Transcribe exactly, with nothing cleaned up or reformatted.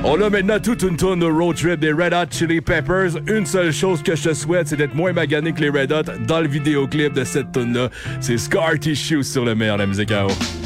On a maintenant toute une tonne de road trip des Red Hot Chili Peppers. Une seule chose que je te souhaite, c'est d'être moins magané que les Red Hot dans le vidéoclip de cette tonne là. C'est Scar Tissue sur le meilleur de la musique à eau.